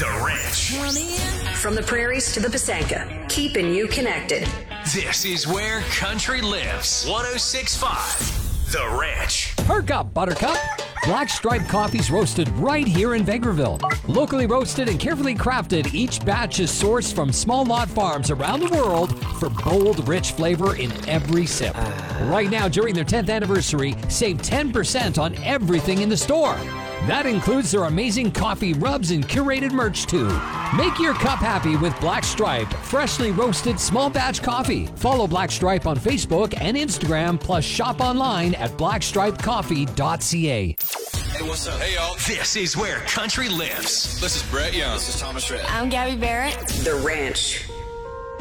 The Ranch. From the prairies to the Pasanka, keeping you connected. This is where country lives. 106.5 The Ranch. Perk up, Buttercup. Black Stripe coffee's roasted right here in Vegreville. Locally roasted and carefully crafted, each batch is sourced from small lot farms around the world for bold, rich flavor in every sip. Right now, during their 10th anniversary, save 10% on everything in the store. That includes their amazing coffee rubs and curated merch, too. Make your cup happy with Black Stripe, freshly roasted small batch coffee. Follow Black Stripe on Facebook and Instagram, plus shop online at blackstripecoffee.ca. Hey, what's up? Hey, y'all. This is where country lives. This is Brett Young. This is Thomas Rhett. I'm Gabby Barrett. The Ranch.